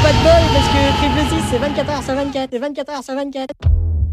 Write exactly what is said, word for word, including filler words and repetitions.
pas de bol parce que triple six c'est vingt-quatre heures sur vingt-quatre, c'est vingt-quatre heures sur vingt-quatre.